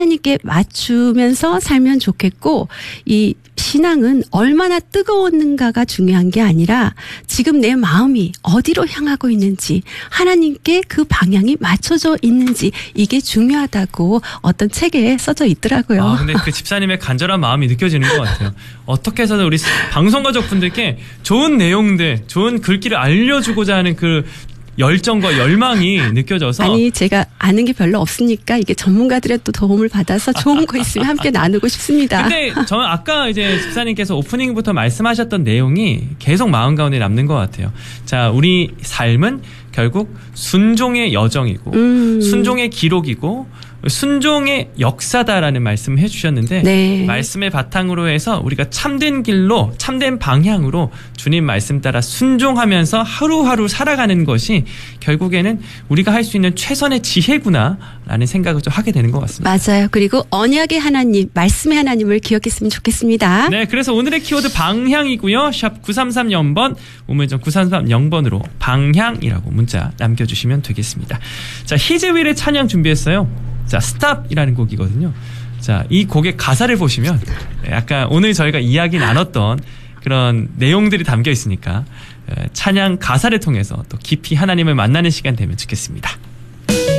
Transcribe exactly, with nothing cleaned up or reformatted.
하나님께 맞추면서 살면 좋겠고, 이 신앙은 얼마나 뜨거웠는가가 중요한 게 아니라 지금 내 마음이 어디로 향하고 있는지, 하나님께 그 방향이 맞춰져 있는지, 이게 중요하다고 어떤 책에 써져 있더라고요. 아, 근데 그 집사님의 간절한 마음이 느껴지는 것 같아요. 어떻게 해서든 우리 방송가족분들께 좋은 내용들, 좋은 글귀를 알려주고자 하는 그 열정과 열망이 느껴져서. 아니, 제가 아는 게 별로 없으니까 이게 전문가들의 또 도움을 받아서 좋은 거 있으면 함께 나누고 싶습니다. 근데 저는 아까 이제 집사님께서 오프닝부터 말씀하셨던 내용이 계속 마음 가운데 남는 것 같아요. 자, 우리 삶은 결국 순종의 여정이고, 음. 순종의 기록이고, 순종의 역사다라는 말씀을 해주셨는데, 네. 말씀의 바탕으로 해서 우리가 참된 길로, 참된 방향으로 주님 말씀 따라 순종하면서 하루하루 살아가는 것이 결국에는 우리가 할 수 있는 최선의 지혜구나라는 생각을 좀 하게 되는 것 같습니다. 맞아요. 그리고 언약의 하나님, 말씀의 하나님을 기억했으면 좋겠습니다. 네, 그래서 오늘의 키워드 방향이고요. 샵 구삼삼영 번, 우물정 구삼삼영 번으로 방향이라고 문자 남겨주시면 되겠습니다. 자, 히즈윌의 찬양 준비했어요. 자, 스탑이라는 곡이거든요. 자, 이 곡의 가사를 보시면 약간 오늘 저희가 이야기 나눴던 그런 내용들이 담겨 있으니까 찬양 가사를 통해서 또 깊이 하나님을 만나는 시간 되면 좋겠습니다.